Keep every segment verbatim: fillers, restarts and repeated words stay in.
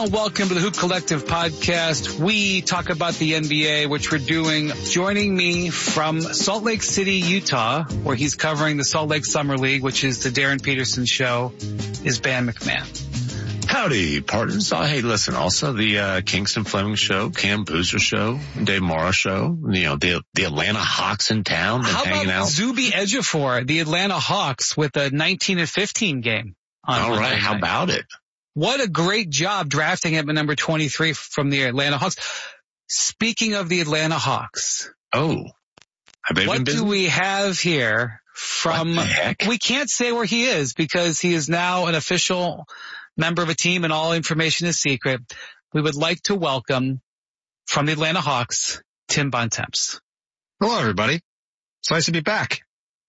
and welcome to the Hoop Collective podcast. We talk about the N B A, which we're doing. Joining me from Salt Lake City, Utah, where he's covering the Salt Lake Summer League, which is the Darren Peterson show, is Ben McMahon. Howdy, partners. Oh, hey, listen, also the uh, Kingston Fleming show, Cam Boozer show, Dave Mara show, you know, the the Atlanta Hawks in town. Been How hanging about out. Zuby Ejiofor, the Atlanta Hawks, with a nineteen and fifteen game? On All right, how night. about it? What a great job drafting him at number twenty-three from the Atlanta Hawks. Speaking of the Atlanta Hawks. Oh, have they what been busy? do we have here from, What the heck? We can't say where he is because he is now an official member of a team and all information is secret. We would like to welcome from the Atlanta Hawks, Tim Bontemps. Hello, everybody. It's nice to be back.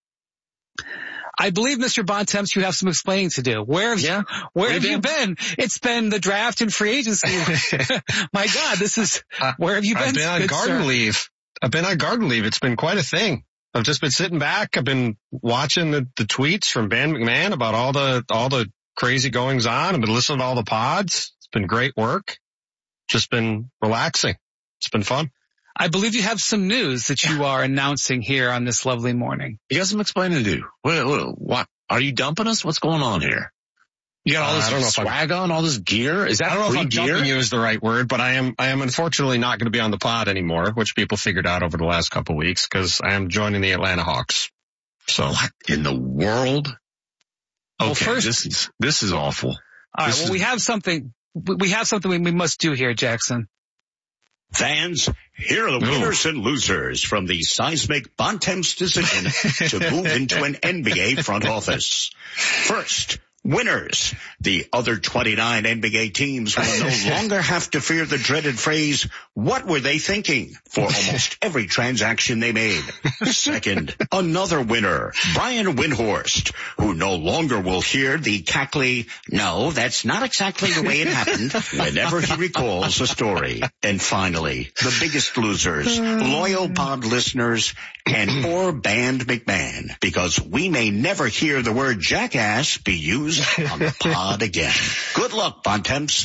I believe, Mister Bontemps, you have some explaining to do. Where have, Yeah. you, where have you been? It's been the draft and free agency. My God, this is, where have you been? I've been on good garden sir? leave. I've been on garden leave. It's been quite a thing. I've just been sitting back. I've been watching the, the tweets from Ben McMahon about all the, all the crazy goings on. I've been listening to all the pods. It's been great work. Just been relaxing. It's been fun. I believe you have some news that you are announcing here on this lovely morning. You got some explaining to do. What, what, what? Are you dumping us? What's going on here? You got all Uh, this I don't know if I'm- swag on, all this gear? Is that I don't know if free I'm gear? jumping you is the right word, but I am, I am unfortunately not going to be on the pod anymore, which people figured out over the last couple of weeks because I am joining the Atlanta Hawks. So What in the world? Okay, Well, first- this is, this is awful. All right. This Well, is- we have something, we have something we, we must do here, Jackson. Fans, here are the Ooh. winners and losers from the seismic Bontemps decision to move into an N B A front office. First, winners. The other twenty-nine N B A teams will no longer have to fear the dreaded phrase, what were they thinking, for almost every transaction they made. Second, another winner, Brian Windhorst, who no longer will hear the cackly, no, that's not exactly the way it happened, whenever he recalls a story. And finally, the biggest losers, loyal pod listeners, and poor Band McMahon, because we may never hear the word jackass be used on the pod again. Good luck, Bontemps.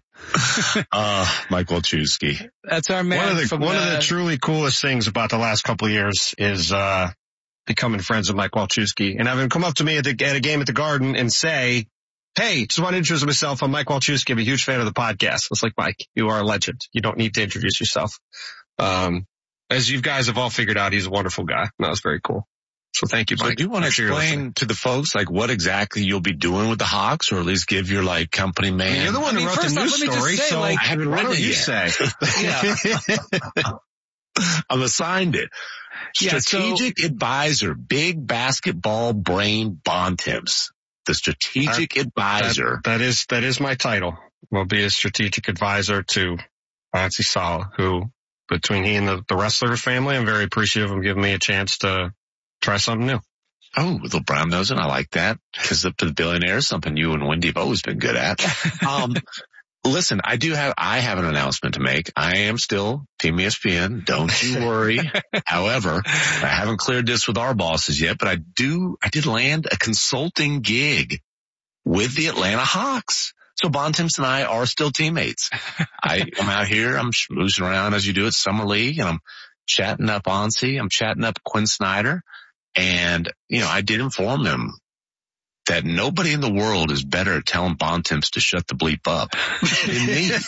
Uh, Mike Walczewski. That's our man. one of the, from one the, of the truly coolest things about the last couple of years is, uh, becoming friends with Mike Walczewski and having him come up to me at, the, at a game at the Garden and say, hey, just want to introduce myself. I'm Mike Walczewski. I'm a huge fan of the podcast. It's like, Mike, you are a legend. You don't need to introduce yourself. Um, as you guys have all figured out, he's a wonderful guy. And that was very cool. So thank you, So Mike. do you want to Thanks for your explain listening. to the folks like what exactly you'll be doing with the Hawks, or at least give your like company man? I mean, you're the one I mean, who wrote first the off, news let me just story, say, so like, I haven't why read don't it you yet. say? I'm assigned it. Yeah, so- Strategic advisor, big basketball brain Bontemps. The strategic advisor. That, that is, that is my title. Will be a strategic advisor to Nancy Sala, who between he and the, the wrestler family, I'm very appreciative of giving me a chance to try something new. Oh, little brown nosing. I like that. Because the, the billionaire is something you and Wendy have always been good at. Um, listen, I do have, I have an announcement to make. I am still Team E S P N. Don't you worry. However, I haven't cleared this with our bosses yet, but I do, I did land a consulting gig with the Atlanta Hawks. So Bontemps and I are still teammates. I, I'm out here. I'm schmoozing around as you do at Summer League, and I'm chatting up Onsi. I'm chatting up Quinn Snyder. And, you know, I did inform them that nobody in the world is better at telling Bontemps to shut the bleep up than me.